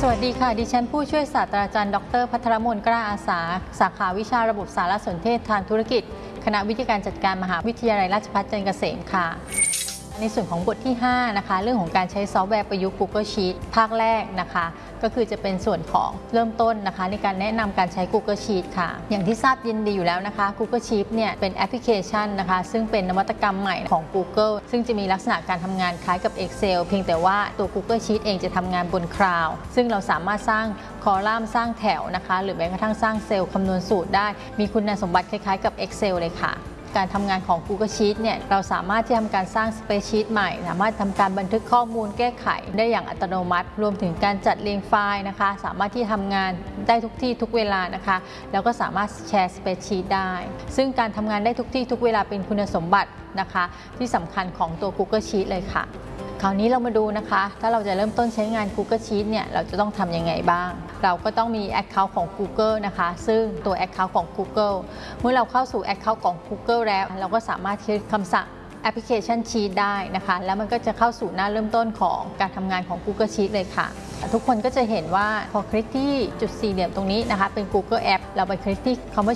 วัสดีค่ะดิฉันผู้ช่วยศาสตราจารย์ดร.ภัทรมนต์กล้าอาสาสาขาวิชาระบบสารสนเทศทางธุรกิจคณะวิทยาการจัดการมหาวิทยาลัยราชภัฏจันทร์เกษมค่ะในส่วนของบทที่5นะคะเรื่องของการใช้ซอฟต์แวร์ประยุกต์ Google Sheet ภาคแรกนะคะก็คือจะเป็นส่วนของเริ่มต้นนะคะในการแนะนำการใช้ Google Sheet ค่ะอย่างที่ทราบยินดีอยู่แล้วนะคะ Google Sheet เนี่ยเป็นแอปพลิเคชันนะคะซึ่งเป็นนวัตกรรมใหม่ของ Google ซึ่งจะมีลักษณะการทำงานคล้ายกับ Excel เพียงแต่ว่าตัว Google Sheet เองจะทำงานบนคลาวด์ซึ่งเราสามารถสร้างคอลัมน์สร้างแถวนะคะหรือแม้กระทั่งสร้างเซลล์คำนวณสูตรได้มีคุณสมบัติคล้ายๆกับ Excel เลยค่ะการทำงานของ Google Sheet เนี่ยเราสามารถที่จะทำการสร้าง Spreadsheet ใหม่สามารถทำการบันทึกข้อมูลแก้ไขได้อย่างอัตโนมัติรวมถึงการจัดเรียงไฟล์นะคะสามารถที่ทำงานได้ทุกที่ทุกเวลานะคะแล้วก็สามารถแชร์ Spreadsheet ได้ซึ่งการทำงานได้ทุกที่ทุกเวลาเป็นคุณสมบัตินะคะที่สำคัญของตัว Google Sheet เลยค่ะคราวนี้เรามาดูนะคะถ้าเราจะเริ่มต้นใช้งาน Google Sheet เนี่ยเราจะต้องทำยังไงบ้างเราก็ต้องมี Account ของ Google นะคะซึ่งตัว Account ของ Google เมื่อเราเข้าสู่ Account ของ Google แล้วเราก็สามารถใช้คำสั่งแอปพลิเคชัน Sheet ได้นะคะแล้วมันก็จะเข้าสู่หน้าเริ่มต้นของการทำงานของ Google Sheet เลยค่ะทุกคนก็จะเห็นว่าพอคลิกที่จุดสี่เหลี่ยมตรงนี้นะคะเป็น Google App เราไปคลิกที่คำว่า